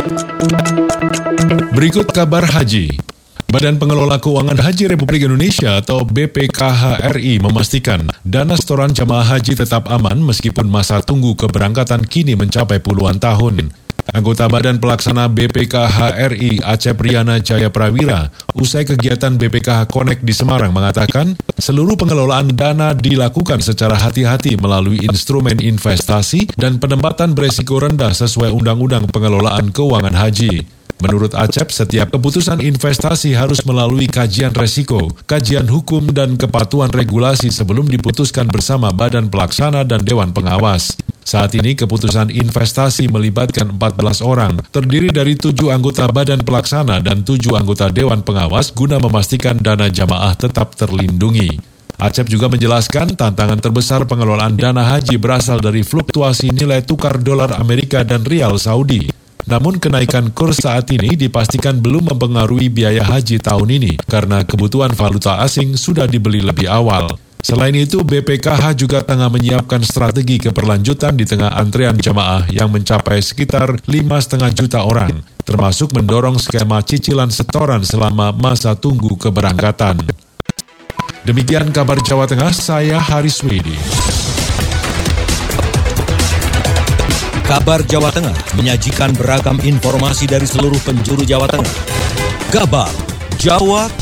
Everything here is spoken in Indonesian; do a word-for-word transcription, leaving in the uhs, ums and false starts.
Berikut kabar haji. Badan Pengelola Keuangan Haji Republik Indonesia atau B P K H R I memastikan dana setoran jamaah haji tetap aman meskipun masa tunggu keberangkatan kini mencapai puluhan tahun. Anggota Badan Pelaksana B P K H R I Acep Riana Jaya Prawira usai kegiatan B P K H Connect di Semarang mengatakan seluruh pengelolaan dana dilakukan secara hati-hati melalui instrumen investasi dan penempatan beresiko rendah sesuai Undang-Undang Pengelolaan Keuangan Haji. Menurut Acep, setiap keputusan investasi harus melalui kajian resiko, kajian hukum, dan kepatuhan regulasi sebelum diputuskan bersama Badan Pelaksana dan Dewan Pengawas. Saat ini keputusan investasi melibatkan empat belas orang, terdiri dari tujuh anggota Badan Pelaksana dan tujuh anggota Dewan Pengawas guna memastikan dana jamaah tetap terlindungi. Acep juga menjelaskan tantangan terbesar pengelolaan dana haji berasal dari fluktuasi nilai tukar dolar Amerika dan rial Saudi. Namun kenaikan kurs saat ini dipastikan belum mempengaruhi biaya haji tahun ini karena kebutuhan valuta asing sudah dibeli lebih awal. Selain itu, B P K H juga tengah menyiapkan strategi keberlanjutan di tengah antrean jamaah yang mencapai sekitar lima koma lima juta orang, termasuk mendorong skema cicilan setoran selama masa tunggu keberangkatan. Demikian kabar Jawa Tengah, saya Haris Widi. Kabar Jawa Tengah menyajikan beragam informasi dari seluruh penjuru Jawa Tengah. Kabar Jawa Tengah.